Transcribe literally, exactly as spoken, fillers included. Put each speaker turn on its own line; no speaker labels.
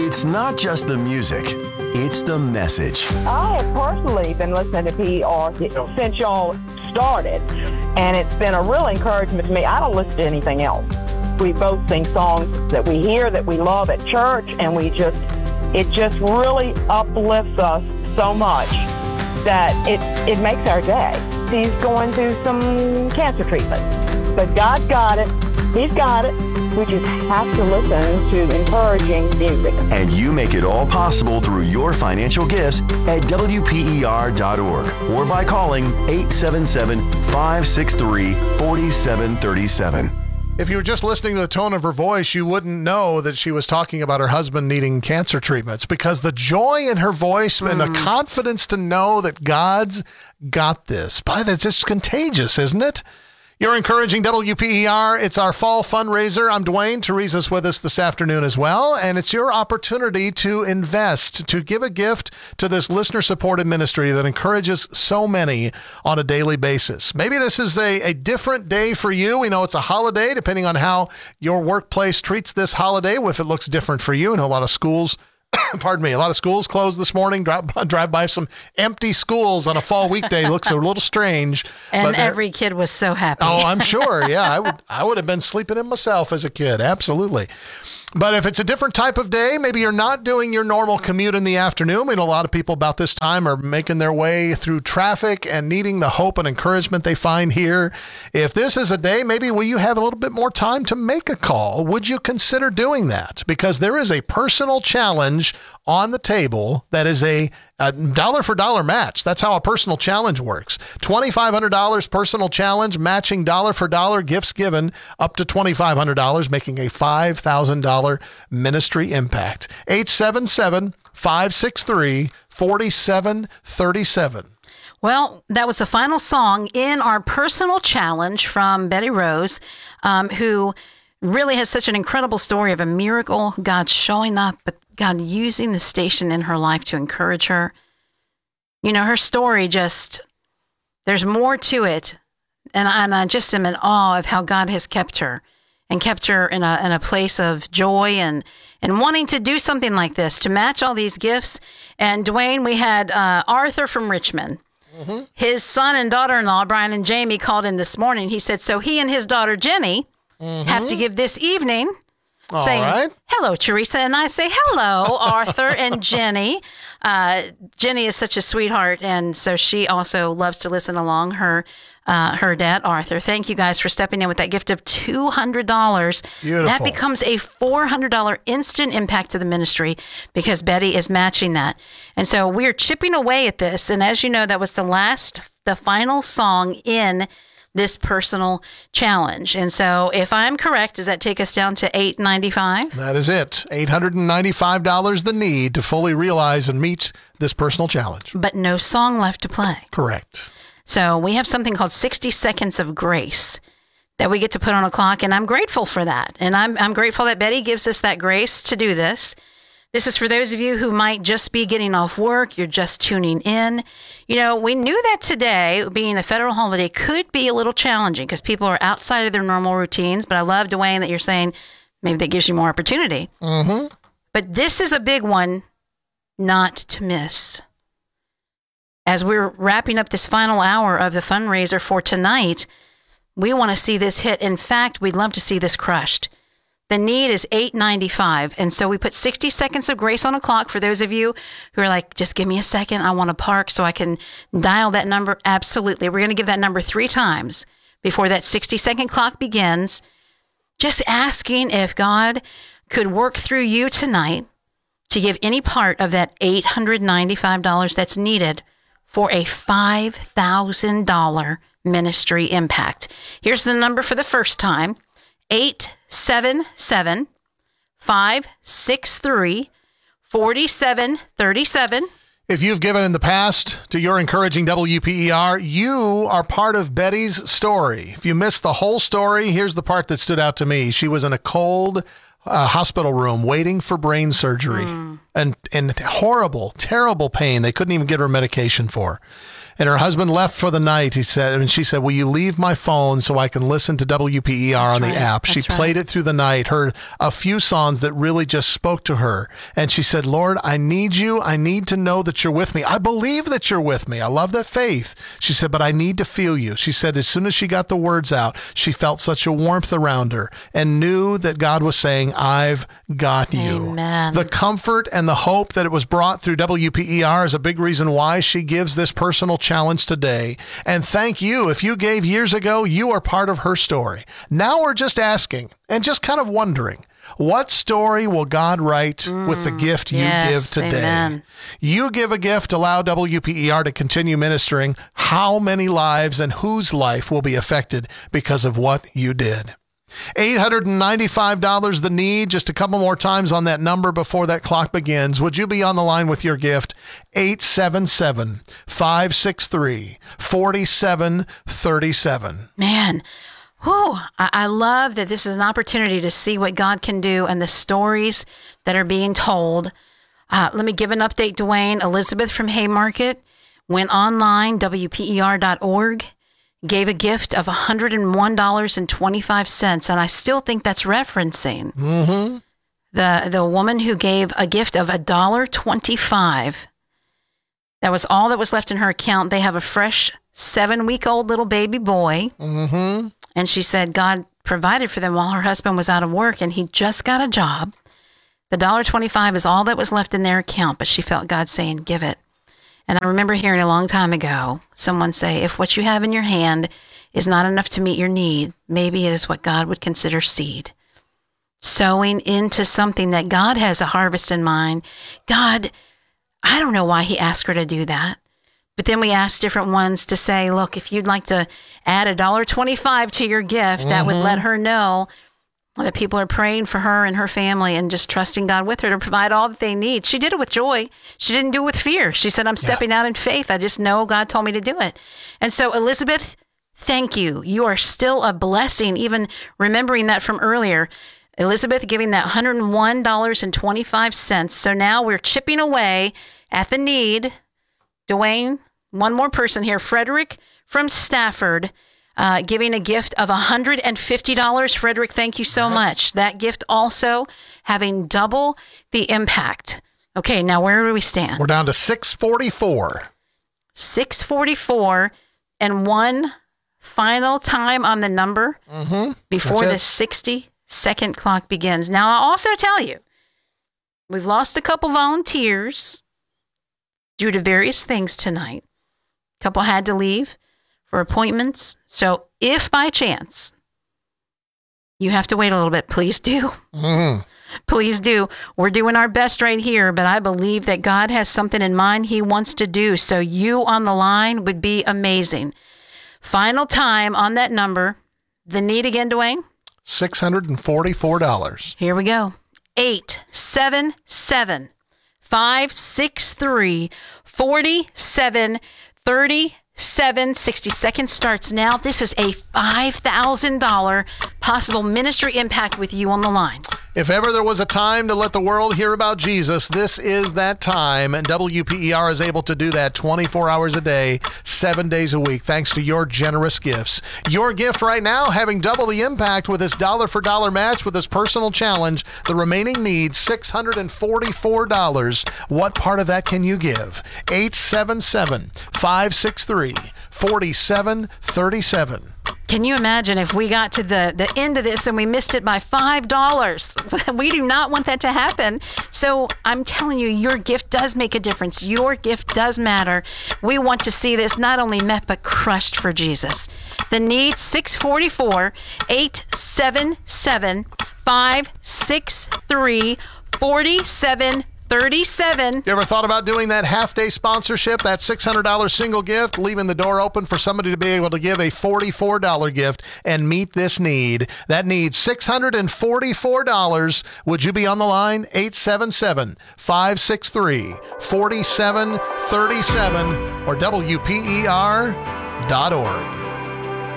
It's not just the music, it's the message.
I have personally been listening to P R since y'all started, and it's been a real encouragement to me. I don't listen to anything else. We both sing songs that we hear, that we love at church, and we just, it just really uplifts us so much that it, it makes our day. He's going through some cancer treatment, but God's got it. He's got it. We just have to listen to encouraging music.
And you make it all possible through your financial gifts at W P E R dot org or by calling eight seven seven, five six three, four seven three seven.
If you were just listening to the tone of her voice, you wouldn't know that she was talking about her husband needing cancer treatments, because the joy in her voice mm. and the confidence to know that God's got this. By that's just contagious, isn't it? You're encouraging W P E R. It's our fall fundraiser. I'm Dwayne. Teresa's with us this afternoon as well. And it's your opportunity to invest, to give a gift to this listener-supported ministry that encourages so many on a daily basis. Maybe this is a, a different day for you. We know it's a holiday, depending on how your workplace treats this holiday, if it looks different for you. I know a lot of schools Pardon me. A lot of schools closed this morning. Drive, drive by some empty schools on a fall weekday. Looks a little strange.
And every kid was so happy.
Oh, I'm sure. Yeah, I would. I would have been sleeping in myself as a kid. Absolutely. But if it's a different type of day, maybe you're not doing your normal commute in the afternoon. We know a lot of people about this time are making their way through traffic and needing the hope and encouragement they find here. If this is a day, maybe will you have a little bit more time to make a call? Would you consider doing that? Because there is a personal challenge on the table that is a, a dollar for dollar match. That's how a personal challenge works. twenty-five hundred dollars personal challenge, matching dollar for dollar, gifts given up to twenty-five hundred dollars, making a five thousand dollars ministry impact. eight seven seven, five six three, four seven three seven.
Well, that was the final song in our personal challenge from Betty Rose, um, who really has such an incredible story of a miracle, God showing up, but God using the station in her life to encourage her. You know, her story just, there's more to it. And I, and I just am in awe of how God has kept her and kept her in a in a place of joy and, and wanting to do something like this, to match all these gifts. And Dwayne, we had uh, Arthur from Richmond. Mm-hmm. His son and daughter-in-law, Brian and Jamie, called in this morning. He said, so he and his daughter, Jenny, mm-hmm. have to give this evening,
all
saying,
right.
hello, Teresa. And I say, hello, Arthur and Jenny. Uh, Jenny is such a sweetheart, and so she also loves to listen along. Her uh, her dad, Arthur. Thank you guys for stepping in with that gift of two hundred dollars.
Beautiful.
That becomes a four hundred dollars instant impact to the ministry because Betty is matching that. And so we're chipping away at this. And as you know, that was the last, the final song in this personal challenge. And so if I'm correct, does that take us down to eight hundred ninety-five dollars?
That is it. eight hundred ninety-five dollars the need to fully realize and meet this personal challenge.
But no song left to play.
Correct.
So we have something called sixty seconds of grace that we get to put on a clock, and I'm grateful for that. And I'm I'm grateful that Betty gives us that grace to do this. This is for those of you who might just be getting off work, you're just tuning in. You know, we knew that today, being a federal holiday, could be a little challenging because people are outside of their normal routines. But I love, Dwayne, that you're saying maybe that gives you more opportunity.
Mm-hmm.
But this is a big one not to miss. As we're wrapping up this final hour of the fundraiser for tonight, we want to see this hit. In fact, we'd love to see this crushed. The need is eight hundred ninety-five dollars. And so we put sixty seconds of grace on a clock for those of you who are like, just give me a second. I want to park so I can dial that number. Absolutely. We're going to give that number three times before that sixty second clock begins. Just asking if God could work through you tonight to give any part of that eight hundred ninety-five dollars that's needed for a five thousand dollars ministry impact. Here's the number for the first time. eight seven seven, five six three, four seven three seven.
If you've given in the past to your encouraging W P E R, you are part of Betty's story. If you missed the whole story, here's the part that stood out to me. She was in a cold uh, hospital room waiting for brain surgery mm. and, and horrible, terrible pain. They couldn't even get her medication for. And her husband left for the night, he said, and she said, will you leave my phone so I can listen to W P E R on
That's
the
right.
app? She
That's
played
right.
it through the night, heard a few songs that really just spoke to her. And she said, Lord, I need you. I need to know that you're with me. I believe that you're with me. I love that faith. She said, but I need to feel you. She said, as soon as she got the words out, she felt such a warmth around her and knew that God was saying, I've got you.
Amen.
The comfort and the hope that it was brought through W P E R is a big reason why she gives this personal challenge today. And thank you. If you gave years ago, you are part of her story. Now we're just asking and just kind of wondering, what story will God write mm, with the gift you
yes,
give today?
Amen.
You give a gift, allow W P E R to continue ministering. How many lives and whose life will be affected because of what you did? eight hundred ninety-five dollars the need. Just a couple more times on that number before that clock begins. Would you be on the line with your gift? eight seven seven, five six three, four seven three seven.
Man, whew, I, I love that this is an opportunity to see what God can do and the stories that are being told. Uh, let me give an update, Dwayne. Elizabeth from Haymarket went online, W P E R dot org. Gave a gift of one hundred one dollars and twenty-five cents, and I still think that's referencing
Mm-hmm.
the the woman who gave a gift of one dollar and twenty-five cents. That was all that was left in her account. They have a fresh seven-week-old little baby boy,
Mm-hmm.
and she said God provided for them while her husband was out of work, and he just got a job. The one dollar and twenty-five cents is all that was left in their account, but she felt God saying, give it. And I remember hearing a long time ago someone say, if what you have in your hand is not enough to meet your need, maybe it is what God would consider seed. Sowing into something that God has a harvest in mind. God, I don't know why he asked her to do that. But then we asked different ones to say, look, if you'd like to add one dollar and twenty-five cents to your gift, mm-hmm. that would let her know that people are praying for her and her family and just trusting God with her to provide all that they need. She did it with joy. She didn't do it with fear. She said, I'm stepping yeah. out in faith. I just know God told me to do it. And so, Elizabeth, thank you. You are still a blessing, even remembering that from earlier. Elizabeth giving that one hundred one dollars and twenty-five cents. So now we're chipping away at the need. Dwayne, one more person here. Frederick from Stafford. Uh, giving a gift of one hundred fifty dollars. Frederick, thank you so uh-huh. much. That gift also having double the impact. Okay, now where do we stand?
We're down to six forty-four.
six forty-four and one final time on the number
mm-hmm.
before the sixty-second clock begins. Now, I'll also tell you, we've lost a couple volunteers due to various things tonight. A couple had to leave for appointments. So if by chance you have to wait a little bit, please do.
Mm-hmm.
Please do. We're doing our best right here, but I believe that God has something in mind he wants to do. So you on the line would be amazing. Final time on that number. The need again, Dwayne?
six hundred forty-four dollars.
Here we go. eight seven seven, five six three, four seven three seven. sixty seconds starts now. This is a five thousand dollars possible ministry impact with you on the line.
If ever there was a time to let the world hear about Jesus, this is that time. And W P E R is able to do that twenty-four hours a day, seven days a week, thanks to your generous gifts. Your gift right now, having double the impact with this dollar for dollar match with this personal challenge. The remaining need, six hundred forty-four dollars. What part of that can you give? eight seven seven, five six three, four seven three seven.
Can you imagine if we got to the, the end of this and we missed it by five dollars? We do not want that to happen. So I'm telling you, your gift does make a difference. Your gift does matter. We want to see this not only met, but crushed for Jesus. The need, six forty-four, eight seven seven, five six three, four seven three seven.
You ever thought about doing that half-day sponsorship, that six hundred dollars single gift, leaving the door open for somebody to be able to give a forty-four dollars gift and meet this need? That needs six hundred forty-four dollars. Would you be on the line? eight seven seven, five six three, four seven three seven or W P E R dot org.